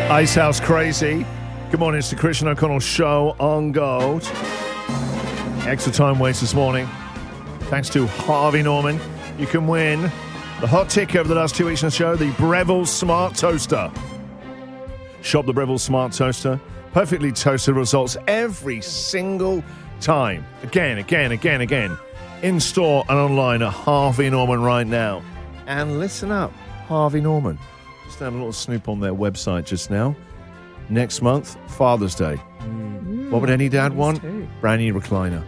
Ice House Crazy. Good morning, it's the Christian O'Connell Show on Gold. Extra time waste this morning. Thanks to Harvey Norman. You can win the hot ticket over the last 2 weeks on the show, the Breville Smart Toaster. Shop the Breville Smart Toaster. Perfectly toasted results every single time. Again. In store and online at Harvey Norman right now. And listen up, Harvey Norman. Just have a little snoop on their website just now. Next month, Father's Day. What would any dad want? Brand new recliner.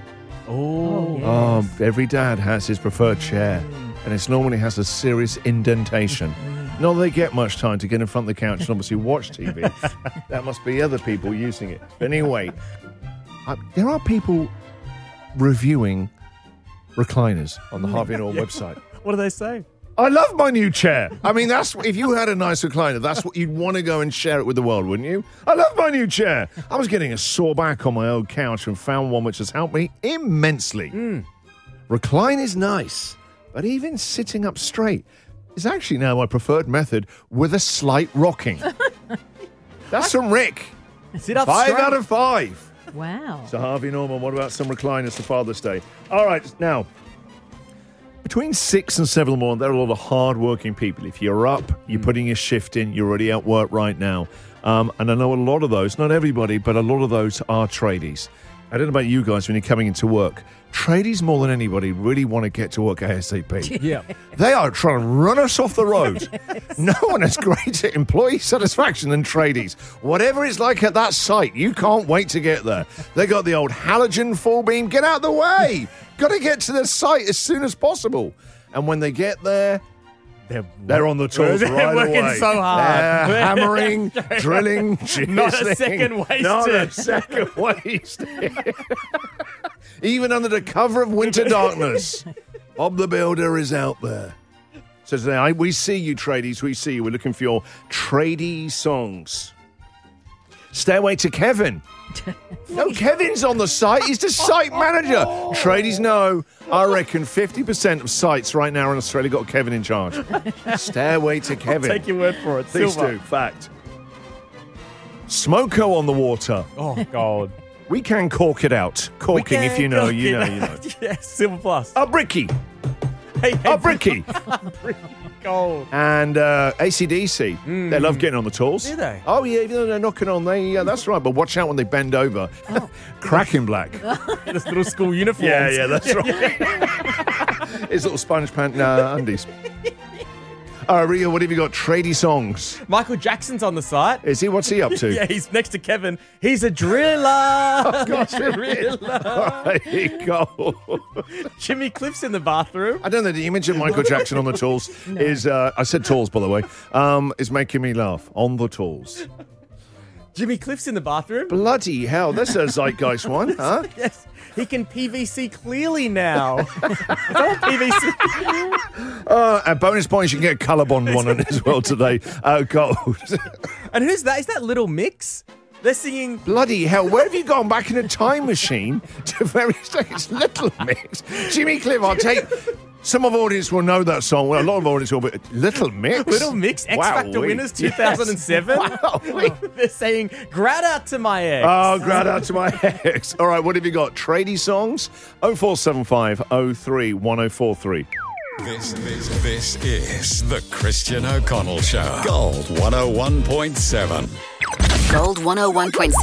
Oh, Every dad has his preferred chair, and it normally has a serious indentation. Not that they get much time to get in front of the couch and obviously watch TV. That must be other people using it. But anyway, there are people reviewing recliners on the Harvey Norman website. what do they say? I love my new chair. I mean, that's if you had a nice recliner, that's what you'd want to go and share it with the world, wouldn't you? I love my new chair. I was getting a sore back on my old couch and found one which has helped me immensely. Recline is nice, but even sitting up straight is actually now my preferred method with a slight rocking. That's from Rick. Sit up 5 straight. out of 5. Wow. So Harvey Norman, what about some recliners for Father's Day? All right, now, between 6 and 7 in the morning, there are a lot of hard-working people. If you're up, you're putting your shift in, you're already at work right now. And I know a lot of those, not everybody, but a lot of those are tradies. I don't know about you guys when you're coming into work. Tradies, more than anybody, really want to get to work ASAP. Yeah. They are trying to run us off the road. No one has greater employee satisfaction than tradies. Whatever it's like at that site, you can't wait to get there. They got the old halogen full beam. Get out of the way. Got to get to the site as soon as possible. And when they get there, they're on the tools They're right working away. so hard. They're hammering, drilling, Not a chiseling. second wasted. Not a second wasted. Even under the cover of winter darkness, Bob the Builder is out there. So today, we see you, tradies. We see you. We're looking for your tradie songs. Stairway to Kevin. No, Kevin's on the site. He's the site manager. Tradies know. I reckon 50% of sites right now in Australia got Kevin in charge. Stairway to Kevin. Take your word for it. Please Silver. do. Fact. Smoko on the water. Oh, God. We can cork it out. Corking, if you know, you know, you know. Yeah, Silver Plus. A Bricky. Hey, A Bricky. Gold. And AC/DC. They love getting on the tools. Do they? Oh, yeah, even though they're knocking on, that's right. But watch out when they bend over. Cracking black. This little school uniforms. Yeah, that's right. His little sponge pant undies. All right, Rio, what have you got? Tradie songs. Michael Jackson's on the site. Is he? What's he up to? Yeah, he's next to Kevin. He's a driller. Oh, gosh, driller. All right, here you go. Jimmy Cliff's in the bathroom. I don't know, the image of Michael Jackson on the tools is, I said tools, by the way, is making me laugh. On the tools. Jimmy Cliff's in the bathroom. Bloody hell, that's a zeitgeist one, huh? Yes, he can PVC clearly now. Is that what PVC? And bonus points, you can get a Colorbond one as well today. Gold. And who's that? Is that Little Mix? They're singing. Bloody hell, where have you gone back in a time machine to various days? Little Mix. Jimmy Cliff, I'll take... Some of our audience will know that song. Well, a lot of our audience will, but Little Mix? Little Mix, X Factor Wowee. winners 2007. Yes. Wowee. They're saying, "Grat out to my ex." Oh, grad out to my ex. All right, what have you got? Tradie songs? 0475 03 1043. This is the Christian O'Connell Show. Gold 101.7. Gold 101.7.